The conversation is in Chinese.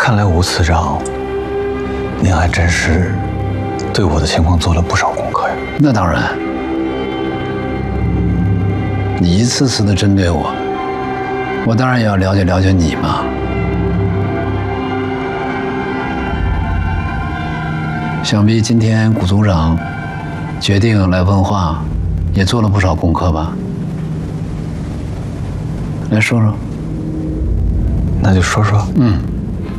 看来吴次长，您还真是对我的情况做了不少功课呀。 那当然，你一次次的针对我，我当然也要了解了解你嘛。想必今天谷组长决定来问话，也做了不少功课吧？来说说。 那就说说。